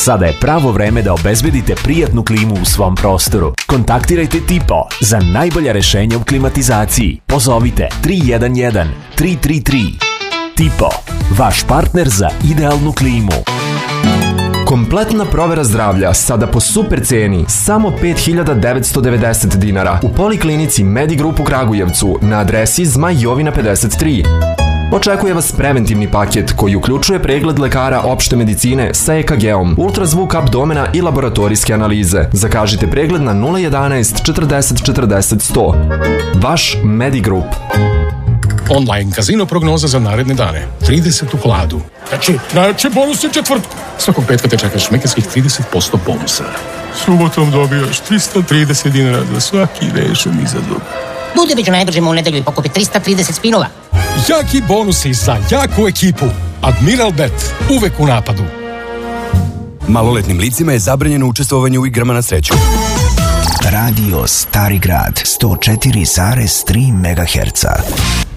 Sada je pravo vreme da obezbedite prijatnu klimu u svom prostoru. Kontaktirajte Tipo za najbolja rešenja u klimatizaciji. Pozovite 311 333. Tipo, vaš partner za idealnu klimu. Kompletna provera zdravlja sada po super ceni, samo 5.990 dinara u Poliklinici Medigrup u Kragujevcu na adresi Zmaj Jovina 53. Očekuje vas preventivni paket koji uključuje pregled lekara opšte medicine sa EKG-om, ultrazvuk abdomena i laboratorijske analize. Zakažite pregled na 011 40 40 100. Vaš Medigrup. Online kazino prognoza za naredne dane. 30 u hladu. Znači bonus je četvrtku. Svakog petka te čekaš šmekerskih 30% bonusa. Subotom dobijaš 330 dinara za svaki rešen izazov. Budi među najbržima u nedelju i pokupi 330 spinova. Jaki bonusi za jaku ekipu. Admiral Bet. Uvek u napadu. Maloletnim licima je zabranjeno učestvovanje u igrama na sreću. Radio Stari Grad 104,3 MHz.